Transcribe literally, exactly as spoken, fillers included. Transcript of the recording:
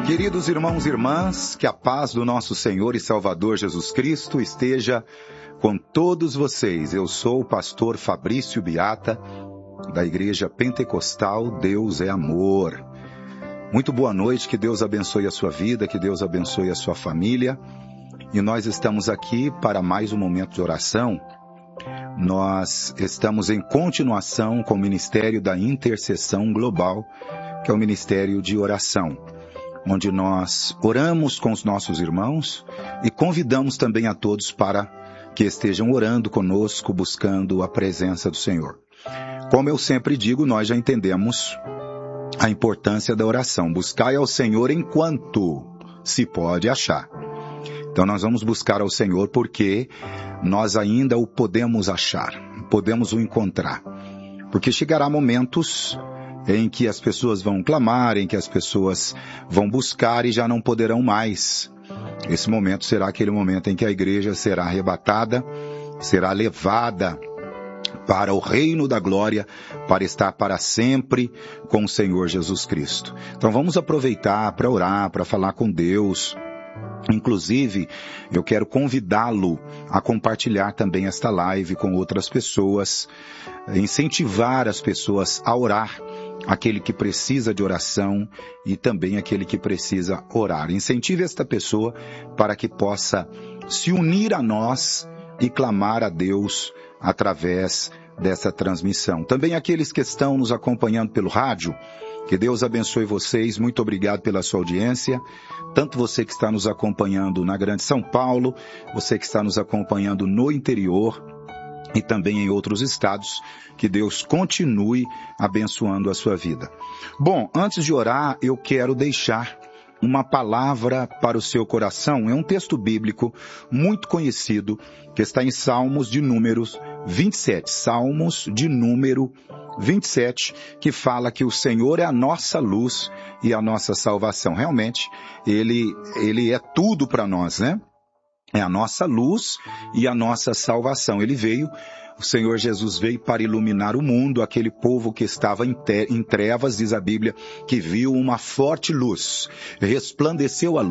Queridos irmãos e irmãs, que a paz do nosso Senhor e Salvador Jesus Cristo esteja com todos vocês. Eu sou o pastor Fabrício Biata, da Igreja Pentecostal Deus é Amor. Muito boa noite, que Deus abençoe a sua vida, que Deus abençoe a sua família. E nós estamos aqui para mais um momento de oração. Nós estamos em continuação com o Ministério da Intercessão Global, que é o Ministério de Oração, onde nós oramos com os nossos irmãos e convidamos também a todos para que estejam orando conosco, buscando a presença do Senhor. Como eu sempre digo, nós já entendemos a importância da oração. Buscai ao Senhor enquanto se pode achar. Então nós vamos buscar ao Senhor porque nós ainda o podemos achar, podemos o encontrar. Porque chegará momentos em que as pessoas vão clamar, em que as pessoas vão buscar e já não poderão mais. Esse momento será aquele momento em que a igreja será arrebatada, será levada para o reino da glória, para estar para sempre com o Senhor Jesus Cristo. Então vamos aproveitar para orar, para falar com Deus. Inclusive, eu quero convidá-lo a compartilhar também esta live com outras pessoas, incentivar as pessoas a orar, aquele que precisa de oração e também aquele que precisa orar. Incentive esta pessoa para que possa se unir a nós e clamar a Deus através dessa transmissão. Também aqueles que estão nos acompanhando pelo rádio, que Deus abençoe vocês, muito obrigado pela sua audiência, tanto você que está nos acompanhando na Grande São Paulo, você que está nos acompanhando no interior e também em outros estados, que Deus continue abençoando a sua vida. Bom, antes de orar, eu quero deixar uma palavra para o seu coração. É um texto bíblico muito conhecido, que está em Salmos de números vinte e sete. Salmos de número vinte e sete, que fala que o Senhor é a nossa luz e a nossa salvação. Realmente, Ele, Ele é tudo para nós, né? É a nossa luz e a nossa salvação. Ele veio, o Senhor Jesus veio para iluminar o mundo, aquele povo que estava em, te, em trevas, diz a Bíblia, que viu uma forte luz, resplandeceu a luz.